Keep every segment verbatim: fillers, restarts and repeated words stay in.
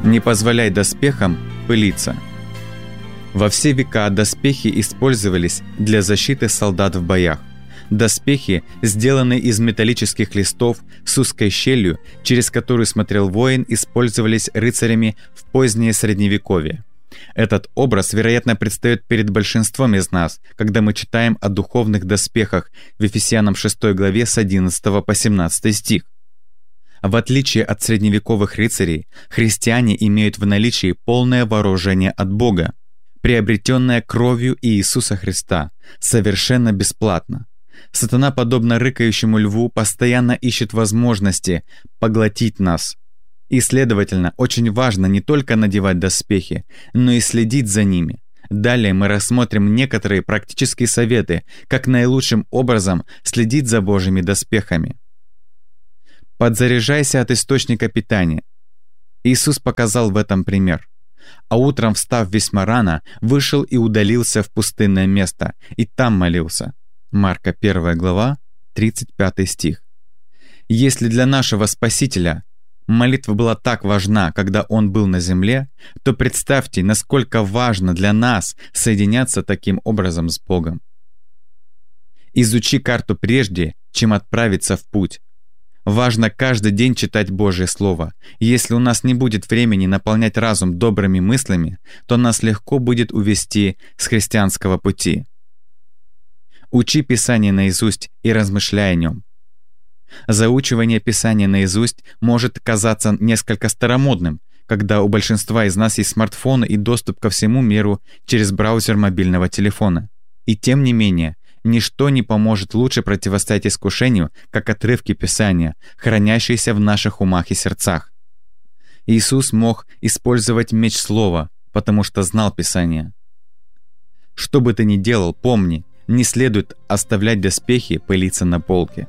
Не позволяй доспехам пылиться. Во все века доспехи использовались для защиты солдат в боях. Доспехи сделаны из металлических листов с узкой щелью, через которую смотрел воин, использовались рыцарями в позднее Средневековье. Этот образ, вероятно, предстает перед большинством из нас, когда мы читаем о духовных доспехах в Ефесянам шестой главе с одиннадцатого по семнадцатый стих. В отличие от средневековых рыцарей, христиане имеют в наличии полное вооружение от Бога, приобретенное кровью Иисуса Христа, совершенно бесплатно. Сатана, подобно рыкающему льву, постоянно ищет возможности поглотить нас. И, следовательно, очень важно не только надевать доспехи, но и следить за ними. Далее мы рассмотрим некоторые практические советы, как наилучшим образом следить за Божьими доспехами. Подзаряжайся от источника питания. Иисус показал в этом пример. А утром, встав весьма рано, вышел и удалился в пустынное место, и там молился. Марка первая глава, тридцать пятый стих. Если для нашего Спасителя молитва была так важна, когда Он был на земле, то представьте, насколько важно для нас соединяться таким образом с Богом. Изучи карту прежде, чем отправиться в путь. Важно каждый день читать Божье Слово. Если у нас не будет времени наполнять разум добрыми мыслями, то нас легко будет увести с христианского пути. Учи Писание наизусть и размышляй о нем. Заучивание Писания наизусть может казаться несколько старомодным, когда у большинства из нас есть смартфоны и доступ ко всему миру через браузер мобильного телефона. И тем не менее, ничто не поможет лучше противостоять искушению, как отрывки Писания, хранящиеся в наших умах и сердцах. Иисус мог использовать меч слова, потому что знал Писание. Что бы ты ни делал, помни, не следует оставлять доспехи пылиться на полке.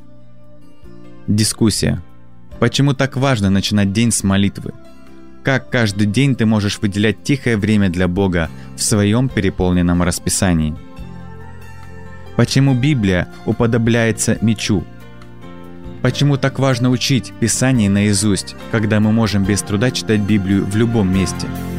Дискуссия. Почему так важно начинать день с молитвы? Как каждый день ты можешь выделять тихое время для Бога в своем переполненном расписании? Почему Библия уподобляется мечу? Почему так важно учить Писание наизусть, когда мы можем без труда читать Библию в любом месте?